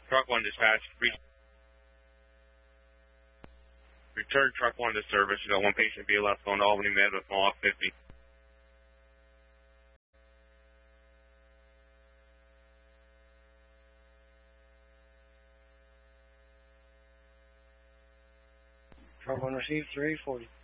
Truck 1 dispatch. Return Truck 1 to service. You got one patient BLS going to Albany Med with Mohawk 50. Truck 1 received 340.